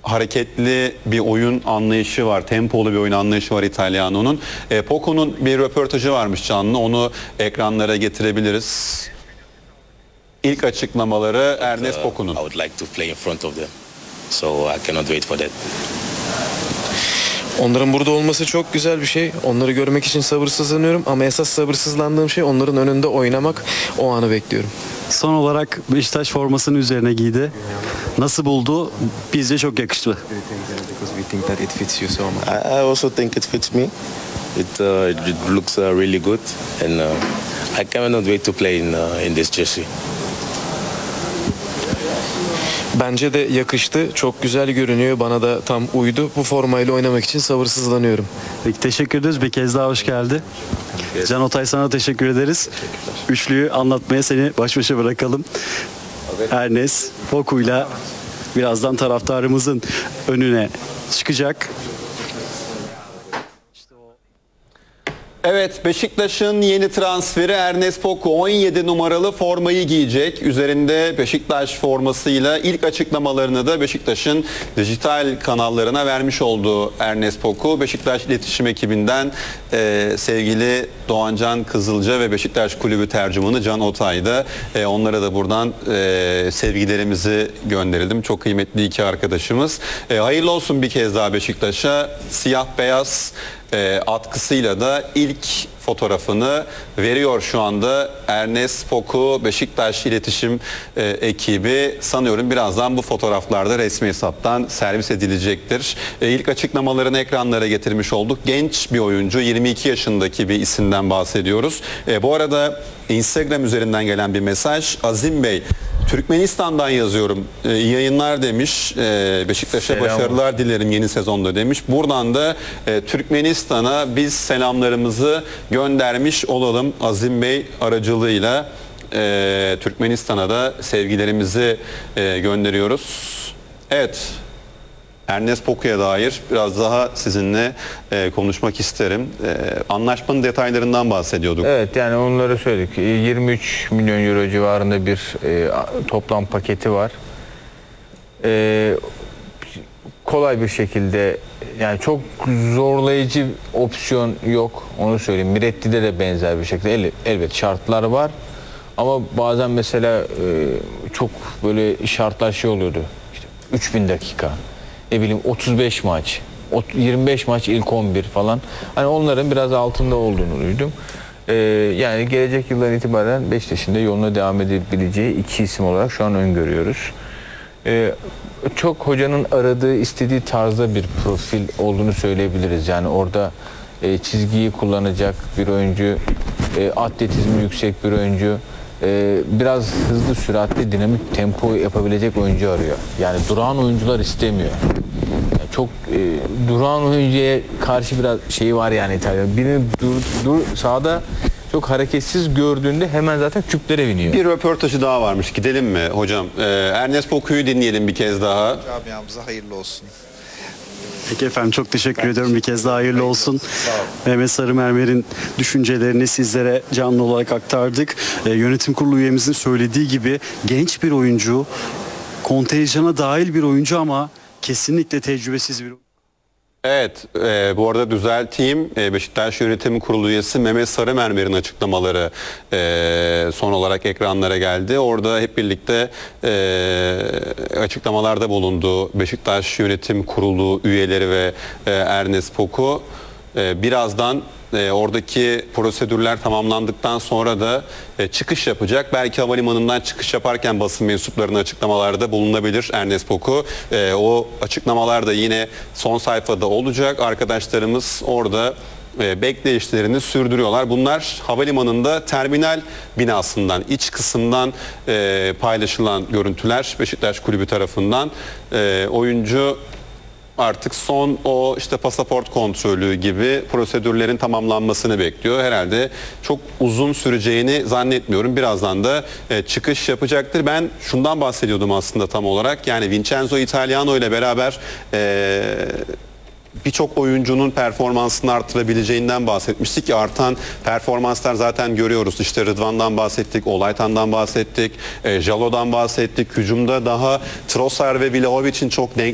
hareketli bir oyun anlayışı var. Tempolu bir oyun anlayışı var İtalyano'nun. Poco'nun bir röportajı varmış canlı. Onu ekranlara getirebiliriz. İlk açıklamaları Ernest Poco'nun. I would like to play in front of them. So I cannot wait for that. Onların burada olması çok güzel bir şey. Onları görmek için sabırsızlanıyorum ama esas sabırsızlandığım şey onların önünde oynamak. O anı bekliyorum. Son olarak Beşiktaş formasını üzerine giydi. Nasıl buldu? Bizce çok yakıştı. I also think it fits me. It looks really good, and I cannot wait to play in this jersey. Bence de yakıştı. Çok güzel görünüyor. Bana da tam uydu. Bu formayla oynamak için sabırsızlanıyorum. Peki, teşekkür ederiz. Bir kez daha hoş geldi. Can Otay, sana teşekkür ederiz. Üçlüyü anlatmaya seni baş başa bırakalım. Ernest Poco'yla birazdan taraftarımızın önüne çıkacak. Evet, Beşiktaş'ın yeni transferi Ernest Poco 17 numaralı formayı giyecek. Üzerinde Beşiktaş formasıyla ilk açıklamalarını da Beşiktaş'ın dijital kanallarına vermiş olduğu Ernest Poco, Beşiktaş İletişim Ekibinden sevgili Doğancan Kızılca ve Beşiktaş Kulübü tercümanı Can Otay'da. Onlara da buradan sevgilerimizi gönderelim. Çok kıymetli iki arkadaşımız. Hayırlı olsun bir kez daha Beşiktaş'a. Siyah beyaz atkısıyla da ilk fotoğrafını veriyor şu anda Ernest Poco. Beşiktaş İletişim Ekibi sanıyorum birazdan bu fotoğraflarda resmi hesaptan servis edilecektir. İlk açıklamalarını ekranlara getirmiş olduk. Genç bir oyuncu, 22 yaşındaki bir isimden bahsediyoruz. Bu arada Instagram üzerinden gelen bir mesaj. Azim Bey, Türkmenistan'dan yazıyorum. İyi yayınlar demiş. Beşiktaş'a başarılar dilerim yeni sezonda demiş. Buradan da Türkmenistan'a biz selamlarımızı göndermiş olalım. Azim Bey aracılığıyla Türkmenistan'a da sevgilerimizi gönderiyoruz. Evet. Ernest Poco'ya dair biraz daha sizinle konuşmak isterim. Anlaşmanın detaylarından bahsediyorduk. Evet, yani onları söyledik. 23 milyon euro civarında bir toplam paketi var. Kolay bir şekilde, yani çok zorlayıcı opsiyon yok, onu söyleyeyim. Miretti'de de benzer bir şekilde elbet şartlar var. Ama bazen mesela çok böyle şartlar şey oluyordu. İşte 3000 dakika. Ne bileyim 35 maç, 25 maç ilk 11 falan. Hani onların biraz altında olduğunu duydum. Yani gelecek yıldan itibaren Beşiktaş'ın da yoluna devam edebileceği iki isim olarak şu an öngörüyoruz. Çok hocanın aradığı, istediği tarzda bir profil olduğunu söyleyebiliriz. Yani orada çizgiyi kullanacak bir oyuncu, atletizmi yüksek bir oyuncu, biraz hızlı, süratli, dinamik tempo yapabilecek oyuncu arıyor. Yani durağan oyuncular istemiyor. Yani çok durağan oyuncuya karşı biraz şeyi var yani İtalya. Birini sahada çok hareketsiz gördüğünde hemen zaten küplere biniyor. Bir röportajı daha varmış. Gidelim mi hocam? Ernest Poco'yu dinleyelim bir kez daha. Camiamıza hayırlı olsun. Peki efendim, çok teşekkür ediyorum. Bir kez daha hayırlı olsun. Mehmet Sarımermer'in düşüncelerini sizlere canlı olarak aktardık. Yönetim kurulu üyemizin söylediği gibi genç bir oyuncu, kontenjana dahil bir oyuncu ama kesinlikle tecrübesiz bir oyuncu. Evet, bu arada düzelteyim. Beşiktaş Yönetim Kurulu üyesi Mehmet Sarımermer'in açıklamaları son olarak ekranlara geldi. Orada hep birlikte açıklamalarda bulundu Beşiktaş Yönetim Kurulu üyeleri ve Ernest Poco. Birazdan oradaki prosedürler tamamlandıktan sonra da çıkış yapacak. Belki havalimanından çıkış yaparken basın mensuplarının açıklamalarda bulunabilir Ernest Poco. O açıklamalar da yine son sayfada olacak. Arkadaşlarımız orada bekleyişlerini sürdürüyorlar. Bunlar havalimanında terminal binasından, iç kısımdan paylaşılan görüntüler Beşiktaş Kulübü tarafından. Oyuncu artık son o işte pasaport kontrolü gibi prosedürlerin tamamlanmasını bekliyor. Herhalde çok uzun süreceğini zannetmiyorum. Birazdan da çıkış yapacaktır. Ben şundan bahsediyordum aslında tam olarak. Yani Vincenzo Italiano ile beraber birçok oyuncunun performansını arttırabileceğinden bahsetmiştik ki artan performanslar zaten görüyoruz. İşte Rıdvan'dan bahsettik, Olaytan'dan bahsettik, Jalo'dan bahsettik. Hücumda daha Trossard ve Vlahovic'in çok denk